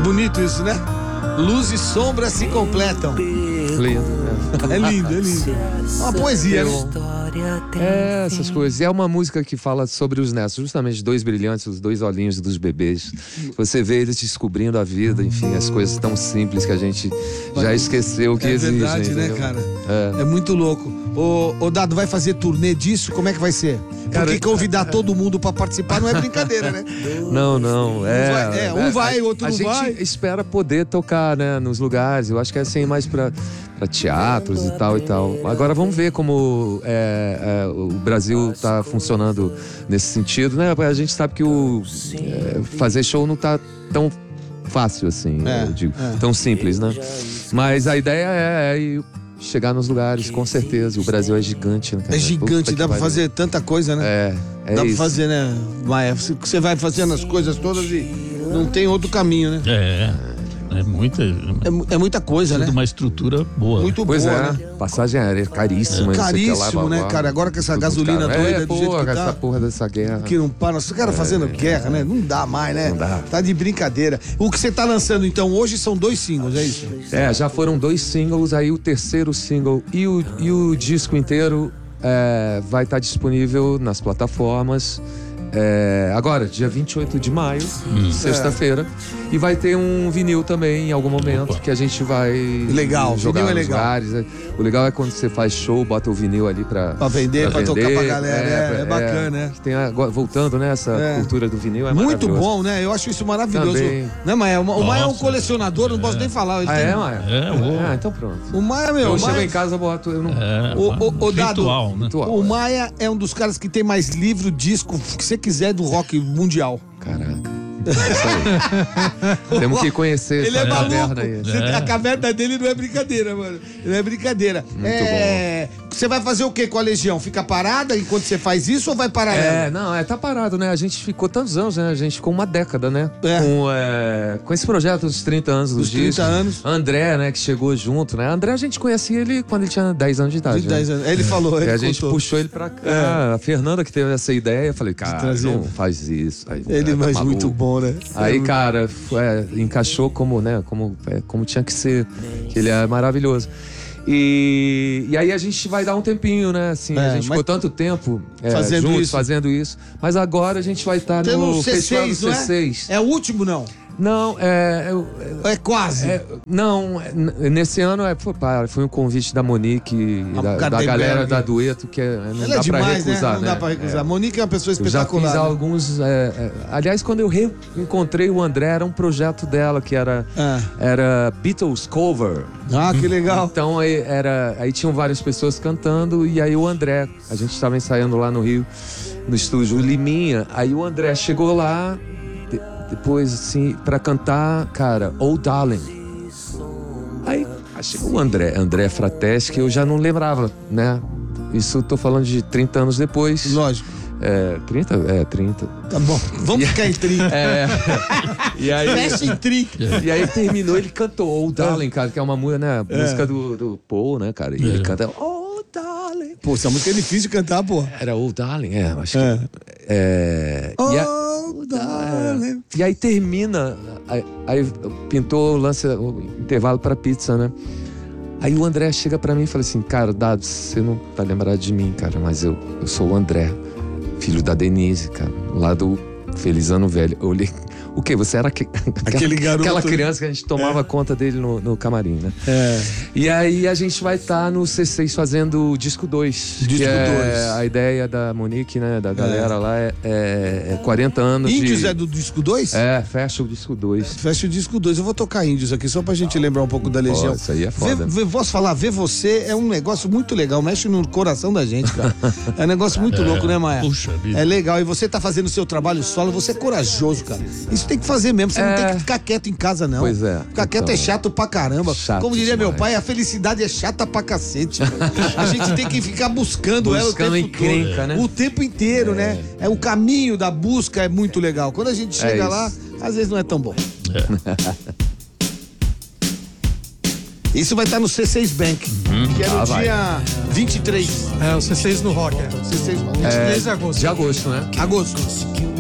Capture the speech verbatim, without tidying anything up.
bonito isso, né? Luz e sombra se completam. Lindo, né? É lindo, é lindo. É uma poesia, né? É, essas coisas. E é uma música que fala sobre os netos, justamente dois brilhantes, os dois olhinhos dos bebês. Você vê eles descobrindo a vida, enfim, as coisas tão simples que a gente já esqueceu que é existem. É verdade, né, cara? É. é muito louco. Ô, ô, Dado, vai fazer turnê disso? Como é que vai ser? Porque cara, convidar todo mundo pra participar não é brincadeira, né? Não, não. É, um vai, é, um vai, outro a não vai. A gente espera poder tocar, né, nos lugares. Eu acho que é assim, mais pra, pra teatros e tal e tal. Agora vamos ver como é, é, o Brasil tá funcionando nesse sentido, né? A gente sabe que o é, fazer show não tá tão fácil assim, é, eu digo, é. tão simples, né? Mas a ideia é, é chegar nos lugares, com certeza. O Brasil é gigante, né, cara? É gigante, dá pra fazer tanta coisa, né? É, é Dá isso. pra fazer, né? Maia? Você vai fazendo as coisas todas e não tem outro caminho, né? É. É muita, é, é muita coisa, tudo né? Uma estrutura boa. Muito pois boa, é, né? Passagem aérea caríssima. É. Caríssimo, né, cara? Agora com essa gasolina doida é, do porra, jeito que tá. essa porra dessa guerra. Que não para. Os caras fazendo é, guerra, né? Não dá mais, né? Não dá. Tá de brincadeira. O que você tá lançando, então, hoje são dois singles, é isso? É, já foram dois singles, aí o terceiro single e o, e o disco inteiro é, vai estar disponível nas plataformas. É, agora, dia vinte e oito de maio, hum. sexta-feira. É. E vai ter um vinil também em algum momento. Opa. Que a gente vai legal, jogar vinil nos é legal. lugares. O legal é quando você faz show, bota o vinil ali pra, pra vender, pra, pra vender, tocar pra galera. É, é, é bacana, é, né? Tem agora, voltando, né? Essa é. cultura do vinil é muito bom, né? Eu acho isso maravilhoso. Também. Né, Maia? O Maia é um colecionador, não posso é. nem falar. Ele ah, tem... é, Maia? É, ah, então pronto. O Maia, meu. Eu o chego Maia... em casa, eu boto. Eu não... é, o, o, o Dado, ritual, né? O Maia é um dos caras que tem mais livro, disco, que você quiser do rock mundial. Caraca. Temos que conhecer ele essa é caverna aí. É. A caverna dele não é brincadeira, mano. Não é brincadeira. Muito é... bom. Você vai fazer o que com a Legião? Fica parada enquanto você faz isso ou vai parar? É, não, é, tá parado, né? A gente ficou tantos anos, né? A gente ficou uma década, né? É. Com, é, com esse projeto dos trinta anos dos discos. trinta anos. André, né, que chegou junto, né? André a gente conhecia ele quando ele tinha dez anos de idade. De dez né? anos. Ele falou, ele E a gente contou. puxou ele pra cá. É. A Fernanda que teve essa ideia, eu falei, cara, não faz isso. Aí, ele, mas tá muito bom, né? Aí, é cara, foi, é, encaixou como, né, como, é, como tinha que ser, que ele é maravilhoso. E, e aí a gente vai dar um tempinho, né? Assim, é, a gente ficou tanto tempo é, fazendo juntos, isso. fazendo isso. Mas agora a gente vai estar tá no C seis, Festival do C seis. É? é o último, não? Não, é... É, é quase. É, não, é, nesse ano é, foi, foi um convite da Monique e da, da galera da Dueto, que é, não Ela dá é demais, pra recusar, né? Não né? dá pra recusar. É. Monique é uma pessoa espetacular. Eu já fiz né? alguns... É, é, aliás, quando eu reencontrei o André, era um projeto dela que era, ah. era Beatles Cover. Ah, que legal. Então aí, era, aí tinham várias pessoas cantando e aí o André, a gente estava ensaiando lá no Rio, no estúdio Liminha, aí o André chegou lá, de, depois assim, pra cantar, cara, Oh Darling. Aí chegou o André, André Frateschi, que eu já não lembrava, né? Isso eu tô falando de trinta anos depois. Lógico. É, trinta? É, trinta. Tá bom, vamos ficar em trinta. É. E aí, fecha em trinta. E aí terminou, ele cantou Oh Darling, cara, que é uma música, né? É. Música do, do Paul, né, cara? E ele canta Oh Darling. Pô, essa música é difícil de cantar, pô. Era Oh Darling, é, acho É. que. É. Oh, e, a, darling. é, e aí termina, aí, aí pintou o lance, o intervalo pra pizza, né? Aí o André chega pra mim e fala assim, cara, Dado, você não tá lembrado de mim, cara, mas eu, eu sou o André, filho da Denise, cara, lá do Feliz Ano Velho. Eu olhei, o quê? Você era que, aquele garoto, aquela criança que a gente tomava é. conta dele no, no camarim, né? É. E aí a gente vai estar tá no C seis fazendo o disco dois. Disco dois. A ideia da Monique, né? Da galera é. lá é, é, é quarenta anos. Índios de... é do disco dois? É, fecha o disco dois. Fecha o disco dois. Eu vou tocar Índios aqui só pra gente lembrar um pouco da Legião. Pô, isso aí é foda. Vê, vê, posso falar, ver você é um negócio muito legal, mexe no coração da gente, cara. É um negócio muito é. louco, né, Maia? Puxa vida. É legal. E você tá fazendo o seu trabalho solo, você é corajoso, cara. Isso tem que fazer mesmo. Você é. não tem que ficar quieto em casa, não. Pois é. Ficar quieto então, é chato pra caramba. Chato Como diria demais. meu pai, a felicidade é chata pra cacete. A gente tem que ficar buscando, buscando ela o tempo encrenca, todo. né? O tempo inteiro, é. né? É o caminho da busca é muito legal. Quando a gente chega é lá, às vezes não é tão bom. É. Isso vai estar no C seis Bank, uhum. que é no ah, dia vai. vinte e três. É, o C seis no Rock, é. C seis, vinte e três de agosto. De agosto, né? Agosto.